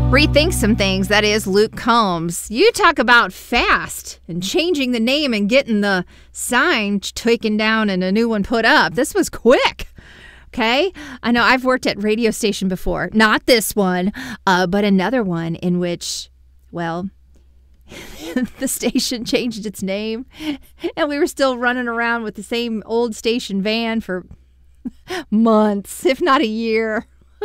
Rethink some things. That is Luke Combs. You talk about fast and changing the name and getting the sign taken down and a new one put up. This was quick. Okay? I know I've worked at radio station before. Not this one, but another one in which, well, the station changed its name and we were still running around with the same old station van for months, if not a year.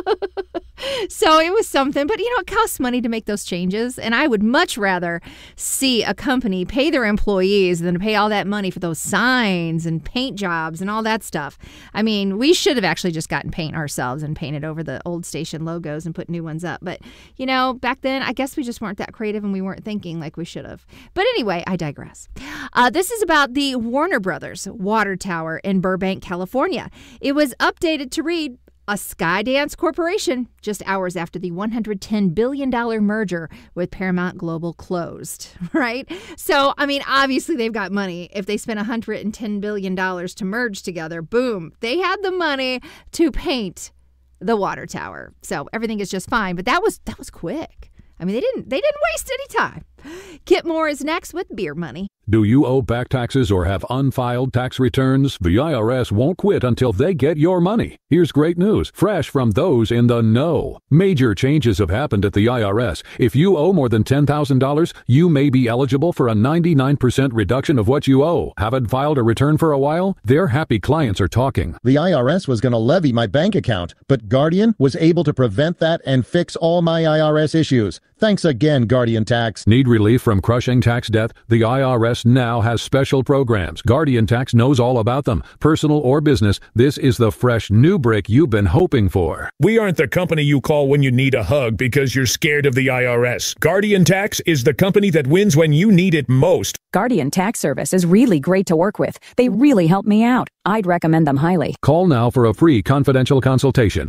So it was something, but it costs money to make those changes, and I would much rather see a company pay their employees than to pay all that money for those signs and paint jobs and all that stuff. I mean, we should have actually just gotten paint ourselves and painted over the old station logos and put new ones up, but back then I guess we just weren't that creative and we weren't thinking like we should have. But anyway, I digress. This is about the Warner Brothers water tower in Burbank, California. It was updated to read a Skydance Corporation just hours after the $110 billion merger with Paramount Global closed, right? So, I mean, obviously they've got money. If they spent $110 billion to merge together, boom, they had the money to paint the water tower. So everything is just fine. But that was quick. I mean, they didn't waste any time. Kit Moore is next with Beer Money. Do you owe back taxes or have unfiled tax returns? The IRS won't quit until they get your money. Here's great news, fresh from those in the know. Major changes have happened at the IRS. If you owe more than $10,000, you may be eligible for a 99% reduction of what you owe. Haven't filed a return for a while? Their happy clients are talking. The IRS was going to levy my bank account, but Guardian was able to prevent that and fix all my IRS issues. Thanks again, Guardian Tax. Need relief from crushing tax debt? The IRS now has special programs. Guardian Tax knows all about them. Personal or business, this is the fresh new brick you've been hoping for. We aren't the company you call when you need a hug because you're scared of the IRS. Guardian Tax is the company that wins when you need it most. Guardian Tax Service is really great to work with. They really help me out. I'd recommend them highly. Call now for a free confidential consultation.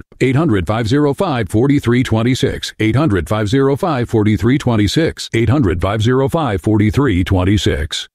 800-505-4326. 800-505-4326. 800-505-4326.